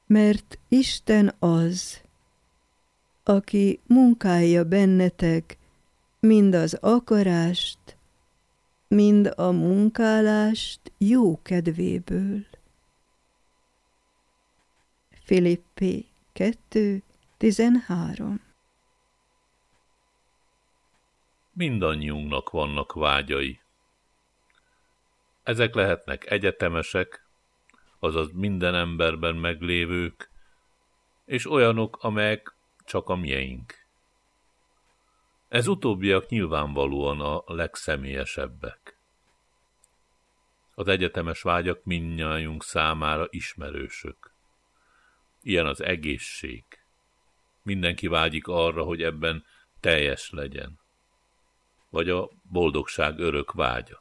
Mert Isten az, aki munkálja bennetek mind az akarást, mind a munkálást jó kedvéből. Filippi 2:13. Mindannyiunknak vannak vágyai. Ezek lehetnek egyetemesek, azaz minden emberben meglévők, és olyanok, amelyek csak a mieink. Ez utóbbiak nyilvánvalóan a legszemélyesebbek. Az egyetemes vágyak mindnyájunk számára ismerősök. Ilyen az egészség. Mindenki vágyik arra, hogy ebben teljes legyen. Vagy a boldogság örök vágya.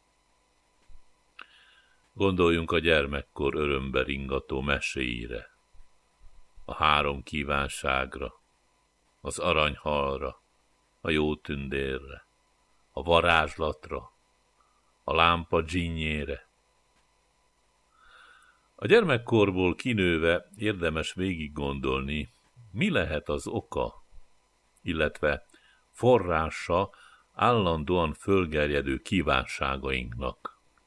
Gondoljunk a gyermekkor örömbe ringató meséire, a 3 kívánságra, az aranyhalra, a jó tündérre, a varázslatra, a lámpa dzsinnyére. A gyermekkorból kinőve érdemes végig gondolni, mi lehet az oka, illetve forrása állandóan fölgerjedő kívánságainknak.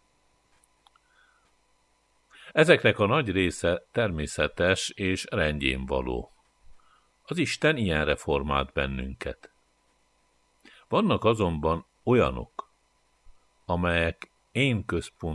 Ezeknek a nagy része természetes és rendjén való. Az Isten ilyenre formált bennünket. Vannak azonban olyanok, amelyek én központú